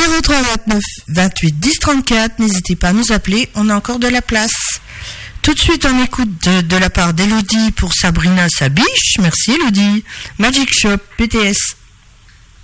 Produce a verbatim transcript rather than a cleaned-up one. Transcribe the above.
zéro trois vingt-neuf vingt-huit dix trente-quatre, n'hésitez pas à nous appeler, on a encore de la place. Tout de suite, on écoute de, de la part d'Elodie pour Sabrina Sabiche. Merci Elodie. Magic Shop, P T S.